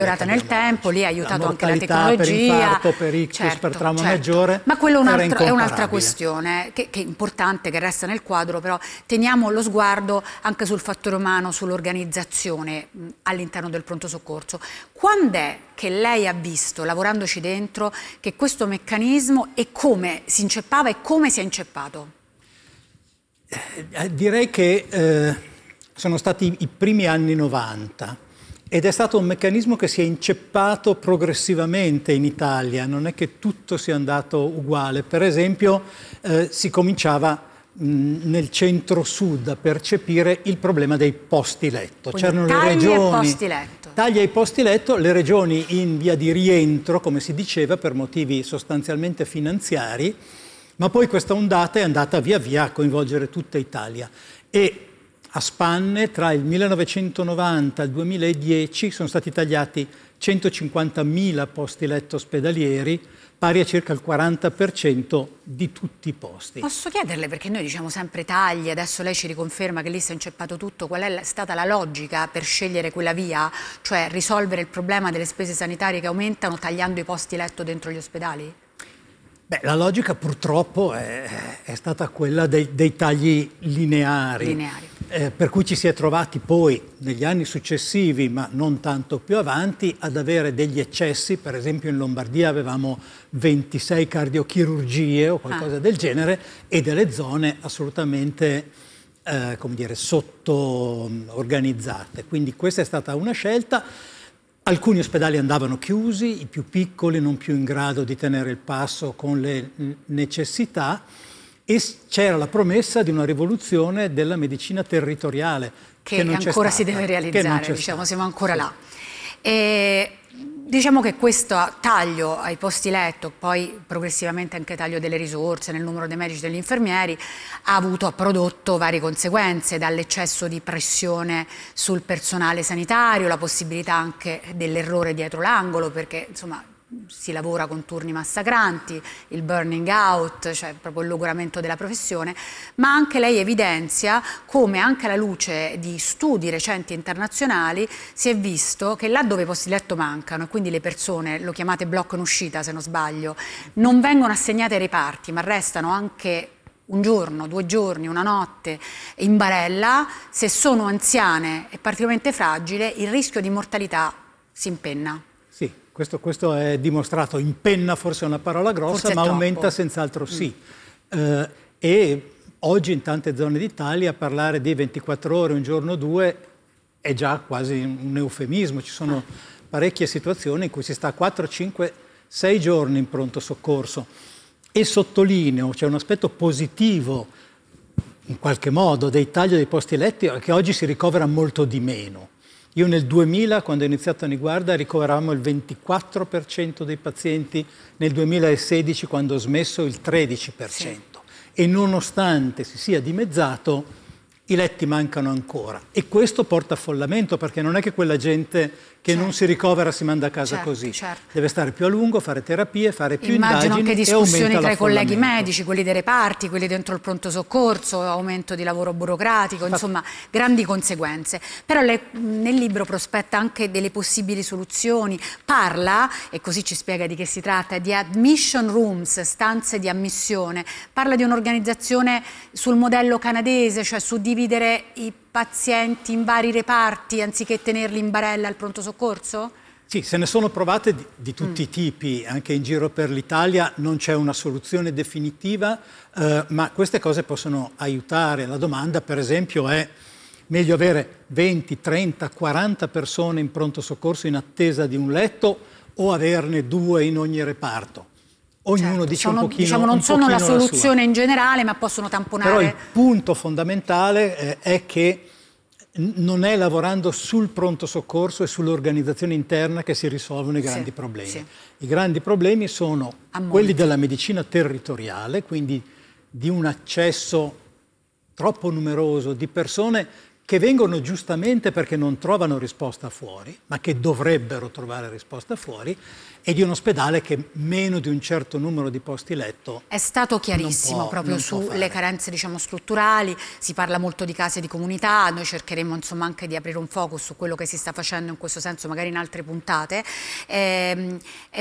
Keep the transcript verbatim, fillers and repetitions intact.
migliorata nel tempo, lì ha aiutato la anche la mortalità tecnologia. per infarto, per ictus, certo, per trauma certo. maggiore. Ma quello è un'altra, è un'altra incomparabile. questione che, che è importante, che resta nel quadro, però teniamo lo sguardo anche sul fattore umano, sull'organizzazione all'interno del pronto soccorso. Quando è che lei ha visto, lavorandoci dentro, che questo meccanismo e come si inceppava e come si è inceppato? Eh, direi che eh, sono stati i primi anni novanta. Ed è stato un meccanismo che si è inceppato progressivamente in Italia, non è che tutto sia andato uguale. Per esempio, eh, si cominciava mh, nel centro-sud a percepire il problema dei posti letto. C'erano le regioni, posti letto. Tagli ai posti letto, le regioni in via di rientro, come si diceva, per motivi sostanzialmente finanziari, ma poi questa ondata è andata via via a coinvolgere tutta Italia. E a spanne, tra il millenovecentonovanta e il duemiladieci, sono stati tagliati centocinquantamila posti letto ospedalieri, pari a circa il quaranta per cento di tutti i posti. Posso chiederle, perché noi diciamo sempre tagli, adesso lei ci riconferma che lì si è inceppato tutto, qual è stata la logica per scegliere quella via, cioè risolvere il problema delle spese sanitarie che aumentano tagliando i posti letto dentro gli ospedali? Beh, la logica purtroppo è, è stata quella dei, dei tagli lineari, lineari. Eh, per cui ci si è trovati poi negli anni successivi, ma non tanto più avanti, ad avere degli eccessi. Per esempio in Lombardia avevamo ventisei cardiochirurgie o qualcosa ah. del genere, e delle zone assolutamente eh, come dire, sotto-organizzate. Quindi questa è stata una scelta. Alcuni ospedali andavano chiusi, i più piccoli non più in grado di tenere il passo con le necessità, e c'era la promessa di una rivoluzione della medicina territoriale che, che non ancora c'è si deve realizzare, diciamo, siamo ancora sì. là. E diciamo che questo taglio ai posti letto, poi progressivamente anche taglio delle risorse nel numero dei medici e degli infermieri, ha avuto, ha prodotto varie conseguenze, dall'eccesso di pressione sul personale sanitario, la possibilità anche dell'errore dietro l'angolo, perché insomma si lavora con turni massacranti, il burning out, cioè proprio il logoramento della professione, ma anche lei evidenzia come anche alla luce di studi recenti internazionali si è visto che là dove i posti letto mancano, e quindi le persone, lo chiamate blocco in uscita se non sbaglio, non vengono assegnate ai reparti, ma restano anche un giorno, due giorni, una notte in barella, se sono anziane e particolarmente fragili, il rischio di mortalità si impenna. Sì. Questo, questo è dimostrato, impenna forse è una parola grossa, ma aumenta senz'altro sì. Mm. Eh, e oggi in tante zone d'Italia parlare di ventiquattro ore, un giorno o due, è già quasi un eufemismo. Ci sono ah. parecchie situazioni in cui si sta quattro, cinque, sei giorni in pronto soccorso. E sottolineo, c'è un aspetto positivo, in qualche modo, dei tagli dei posti letti, che oggi si ricovera molto di meno. Io nel duemila, quando ho iniziato a Niguarda, ricoveravamo il ventiquattro per cento dei pazienti, nel duemilasedici, quando ho smesso, il tredici per cento. Sì. E nonostante si sia dimezzato, i letti mancano ancora. E questo porta affollamento, perché non è che quella gente che certo. non si ricovera si manda a casa certo, così. Certo. Deve stare più a lungo, fare terapie, fare più Immagino indagini, anche discussioni tra i colleghi l'affollamento. medici, quelli dei reparti, quelli dentro il pronto soccorso, aumento di lavoro burocratico, insomma grandi conseguenze. Però lei nel libro prospetta anche delle possibili soluzioni, parla, e così ci spiega di che si tratta, di admission rooms, stanze di ammissione, parla di un'organizzazione sul modello canadese, cioè su dividere i pazienti in vari reparti anziché tenerli in barella al pronto soccorso? Sì, se ne sono provate di, di tutti mm. i tipi, anche in giro per l'Italia. Non c'è una soluzione definitiva, eh, ma queste cose possono aiutare. La domanda, per esempio, è: meglio avere venti, trenta, quaranta persone in pronto soccorso in attesa di un letto, o averne due in ogni reparto? Ognuno certo, dice sono, un pochino diciamo, non un sono la soluzione la in generale, ma possono tamponare. Però il punto fondamentale eh, è che non è lavorando sul pronto soccorso e sull'organizzazione interna che si risolvono i grandi sì, problemi. Sì. I grandi problemi sono quelli della medicina territoriale, quindi di un accesso troppo numeroso di persone che vengono giustamente perché non trovano risposta fuori, ma che dovrebbero trovare risposta fuori, e di un ospedale che meno di un certo numero di posti letto è stato chiarissimo può, proprio sulle carenze, diciamo, strutturali. Si parla molto di case di comunità, noi cercheremo insomma anche di aprire un focus su quello che si sta facendo in questo senso magari in altre puntate. Ehm,